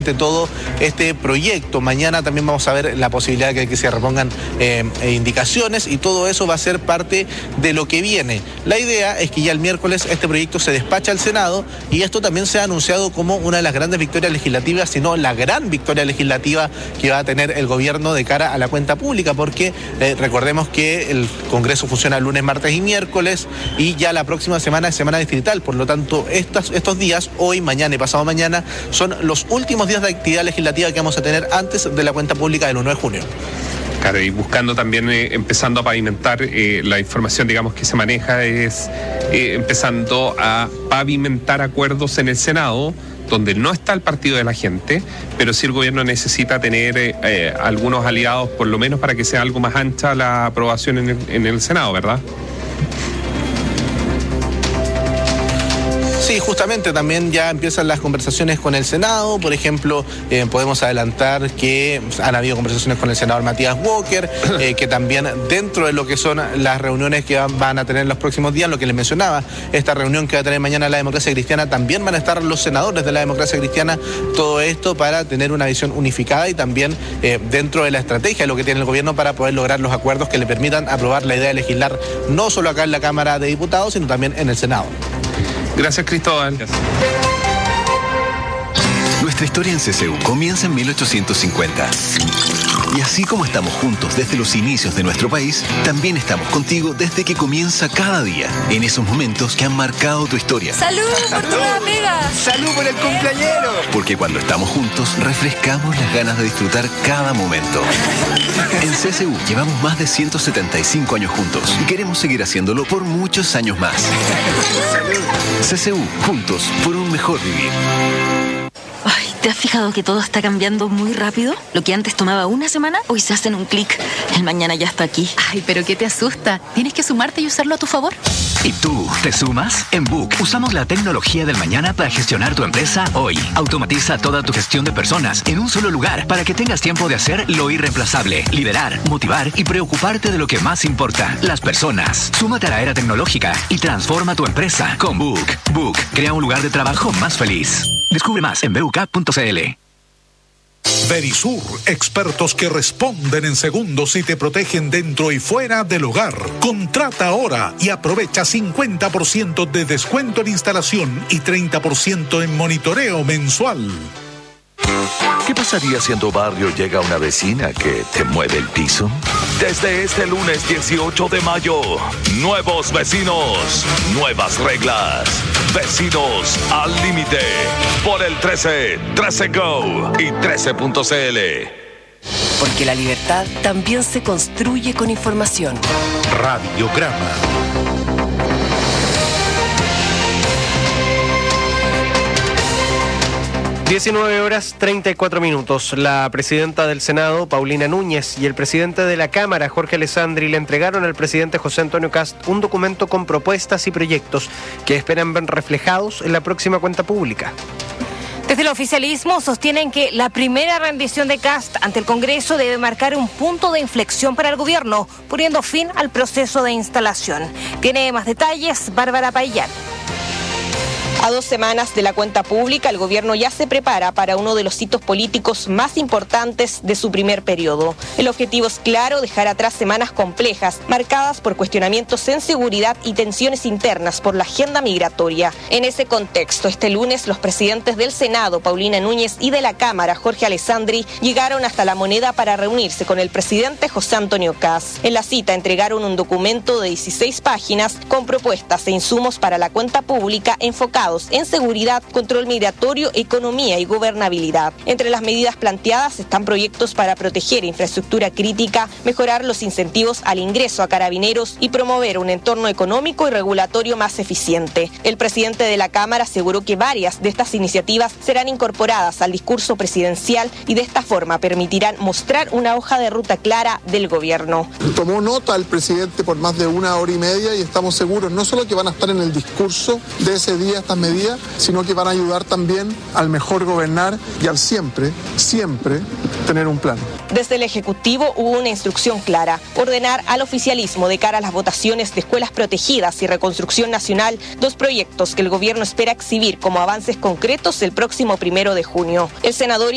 finalmente todo este proyecto. Mañana también vamos a ver la posibilidad de que se repongan indicaciones, y todo eso va a ser parte de lo que viene. La idea es que ya el miércoles este proyecto se despacha al Senado, y esto también se ha anunciado como una de las grandes victorias legislativas, sino la gran victoria legislativa que va a tener el gobierno de cara a la cuenta pública, porque recordemos que el Congreso funciona lunes, martes y miércoles, y ya la próxima semana es semana distrital. Por lo tanto, estos días, hoy, mañana y pasado mañana, son los últimos días de actividad legislativa que vamos a tener antes de la cuenta pública del 1 de junio. Claro, y buscando también, empezando a pavimentar, la información, digamos, que se maneja es empezando a pavimentar acuerdos en el Senado, donde no está el partido de la gente, pero sí el gobierno necesita tener algunos aliados, por lo menos para que sea algo más ancha la aprobación en el Senado, ¿verdad? Sí, justamente también ya empiezan las conversaciones con el Senado. Por ejemplo, podemos adelantar que han habido conversaciones con el senador Matías Walker, que también dentro de lo que son las reuniones que van a tener en los próximos días, lo que les mencionaba, esta reunión que va a tener mañana la Democracia Cristiana, también van a estar los senadores de la Democracia Cristiana, todo esto para tener una visión unificada y también dentro de la estrategia de lo que tiene el gobierno para poder lograr los acuerdos que le permitan aprobar la idea de legislar no solo acá en la Cámara de Diputados, sino también en el Senado. Gracias, Cristóbal. Gracias. Nuestra historia en CCU comienza en 1850. Y así como estamos juntos desde los inicios de nuestro país, también estamos contigo desde que comienza cada día, en esos momentos que han marcado tu historia. ¡Salud por tu amiga! ¡Salud por el cumpleañero! Porque cuando estamos juntos, refrescamos las ganas de disfrutar cada momento. En CCU llevamos más de 175 años juntos y queremos seguir haciéndolo por muchos años más. CCU, juntos por un mejor vivir. Ay, ¿te has fijado que todo está cambiando muy rápido? Lo que antes tomaba una semana, hoy se hace en un clic. El mañana ya está aquí. Ay, pero ¿qué te asusta? Tienes que sumarte y usarlo a tu favor. ¿Y tú, te sumas? En Book usamos la tecnología del mañana para gestionar tu empresa hoy. Automatiza toda tu gestión de personas en un solo lugar para que tengas tiempo de hacer lo irreemplazable, liderar, motivar y preocuparte de lo que más importa, las personas. Súmate a la era tecnológica y transforma tu empresa con Book. Book crea un lugar de trabajo más feliz. Descubre más en BUK.cl. Verisur, expertos que responden en segundos y te protegen dentro y fuera del hogar. Contrata ahora y aprovecha 50% de descuento en instalación y 30% en monitoreo mensual. ¿Qué pasaría si en tu barrio llega una vecina que te mueve el piso? Desde este lunes 18 de mayo, nuevos vecinos, nuevas reglas. Vecinos al límite. Por el 13 Go y 13.cl. Porque la libertad también se construye con información. Radiograma. (19:34). La presidenta del Senado, Paulina Núñez, y el presidente de la Cámara, Jorge Alessandri, le entregaron al presidente José Antonio Kast un documento con propuestas y proyectos que esperan ver reflejados en la próxima cuenta pública. Desde el oficialismo sostienen que la primera rendición de Kast ante el Congreso debe marcar un punto de inflexión para el gobierno, poniendo fin al proceso de instalación. Tiene más detalles Bárbara Paillán. A 2 semanas de la cuenta pública, el gobierno ya se prepara para uno de los hitos políticos más importantes de su primer periodo. El objetivo es claro, dejar atrás semanas complejas, marcadas por cuestionamientos en seguridad y tensiones internas por la agenda migratoria. En ese contexto, este lunes, los presidentes del Senado, Paulina Núñez, y de la Cámara, Jorge Alessandri, llegaron hasta La Moneda para reunirse con el presidente José Antonio Kast. En la cita entregaron un documento de 16 páginas con propuestas e insumos para la cuenta pública enfocados en seguridad, control migratorio, economía y gobernabilidad. Entre las medidas planteadas están proyectos para proteger infraestructura crítica, mejorar los incentivos al ingreso a carabineros y promover un entorno económico y regulatorio más eficiente. El presidente de la Cámara aseguró que varias de estas iniciativas serán incorporadas al discurso presidencial y de esta forma permitirán mostrar una hoja de ruta clara del gobierno. Tomó nota el presidente por más de 1 hora y media y estamos seguros no solo que van a estar en el discurso de ese día estas medidas, sino que van a ayudar también al mejor gobernar y al siempre tener un plan. Desde el Ejecutivo hubo una instrucción clara: ordenar al oficialismo de cara a las votaciones de escuelas protegidas y reconstrucción nacional, 2 proyectos que el gobierno espera exhibir como avances concretos el próximo 1 de junio. El senador